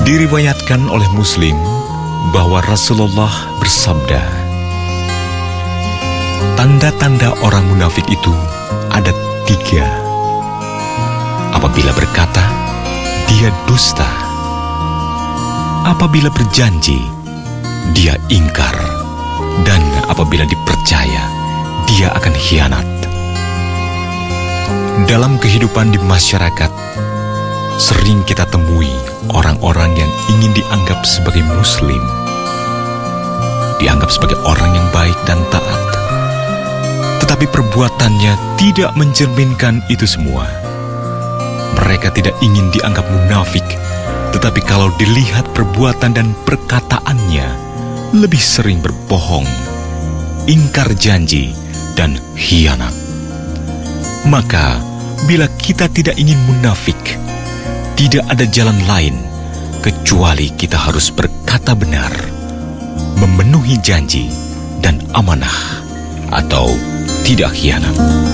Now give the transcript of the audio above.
Diriwayatkan oleh Muslim bahwa Rasulullah bersabda, tanda-tanda orang munafik itu ada 3. Apabila berkata, dia dusta. Apabila berjanji, dia ingkar. Dan apabila dipercaya, dia akan khianat. Dalam kehidupan di masyarakat, sering kita temui orang-orang yang ingin dianggap sebagai Muslim, dianggap sebagai orang yang baik dan taat. Tetapi perbuatannya tidak mencerminkan itu semua. Mereka tidak ingin dianggap munafik, tetapi kalau dilihat perbuatan dan perkataannya, lebih sering berbohong, ingkar janji, dan khianat. Maka, bila kita tidak ingin munafik, tidak ada jalan lain kecuali kita harus berkata benar, memenuhi janji, dan amanah, atau tidak khianat.